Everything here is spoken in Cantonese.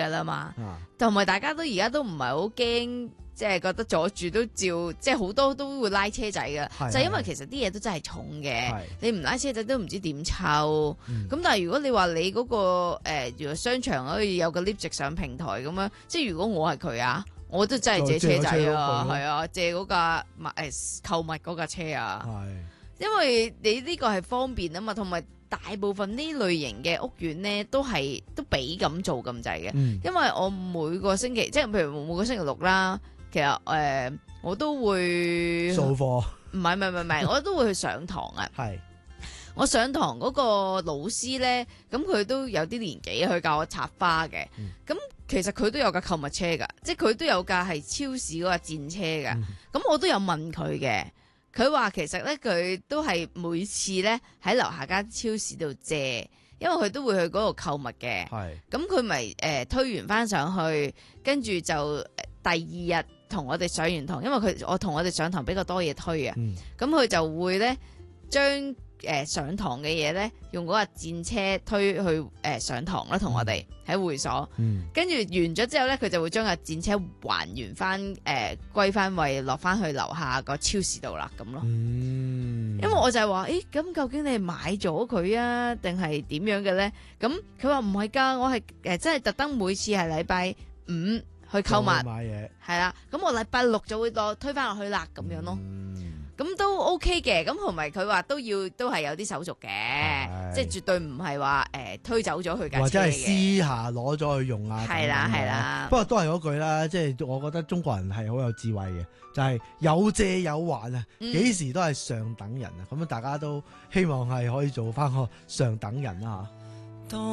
噶啦嘛。同埋大家都而家都唔係好驚。即係覺得阻住都照，即係好多都會拉車仔嘅，就係因為其實啲嘢都真係重嘅，你唔拉車仔都唔知點抽。咁但係如果你話你嗰個如果商場可以有個 lift 直上平台咁樣，即係如果我係佢啊，我都真係借車仔啊，係啊，借嗰架購物嗰架車啊，因為你呢個係方便啊嘛，同埋大部分呢類型嘅屋苑咧都俾咁做咁滯嘅，因為我每個星期即係譬如每個星期六啦。其實我都會掃貨， 唔係，我都會去上堂啊。係，我上堂嗰個老師咧，咁佢都有啲年紀，佢教我插花嘅。咁其實佢都有架購物車噶，即係佢都有架係超市嗰架戰車噶。咁我都有問佢嘅，佢話其實咧佢都係每次咧喺樓下間超市度借，因為佢都會去嗰度購物嘅。係，咁佢咪推完翻上去，跟住就第二日。同我哋上完堂，因為我同我哋上堂比較多嘢推啊，咁佢就會咧將上堂嘅嘢咧用嗰架戰車推去上堂啦，同我哋喺會所，跟住完咗之後咧，佢就會將架戰車還原翻歸翻位落翻去樓下個超市度啦，咁咯。因為我就係話，咁究竟你係買咗佢啊，定係點樣嘅咧？咁佢話唔係㗎，我係真係特登每次係禮拜五。去購物買嘢係啦，咁我禮拜六就會推翻落去啦，咁樣咯，咁都 OK 嘅，咁同埋佢話都係有啲手續嘅，即係絕對唔係話推走咗佢架車嘅，或者係私下攞咗去用啊， 係啦， 不過都係嗰句啦，即係我覺得中國人係好有智慧嘅，就係有借有還啊，幾時都係上等人啊，咁大家都希望係可以做翻個上等人啦吓。